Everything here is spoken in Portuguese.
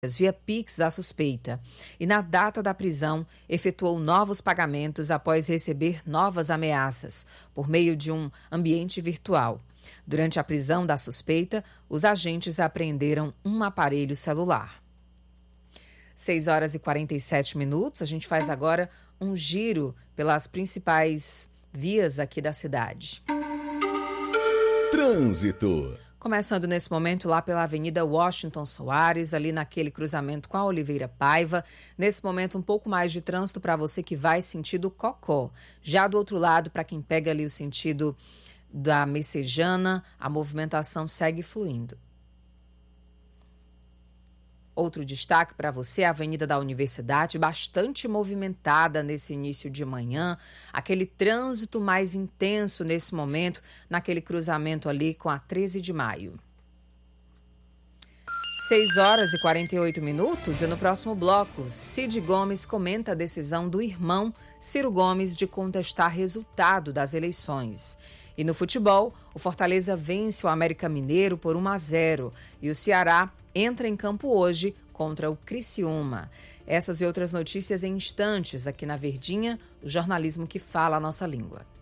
via Pix à suspeita e, na data da prisão, efetuou novos pagamentos após receber novas ameaças por meio de um ambiente virtual. Durante a prisão da suspeita, os agentes apreenderam um aparelho celular. 6h47, a gente faz agora um giro pelas principais vias aqui da cidade. Trânsito. Começando nesse momento lá pela Avenida Washington Soares, ali naquele cruzamento com a Oliveira Paiva. Nesse momento, um pouco mais de trânsito para você que vai sentido Cocó. Já do outro lado, para quem pega ali o sentido da Messejana, a movimentação segue fluindo. Outro destaque para você, a Avenida da Universidade, bastante movimentada nesse início de manhã. Aquele trânsito mais intenso nesse momento, naquele cruzamento ali com a 13 de maio. 6h48, e no próximo bloco, Cid Gomes comenta a decisão do irmão Ciro Gomes de contestar resultado das eleições. E no futebol, o Fortaleza vence o América Mineiro por 1-0 e o Ceará entra em campo hoje contra o Criciúma. Essas e outras notícias em instantes aqui na Verdinha, o jornalismo que fala a nossa língua.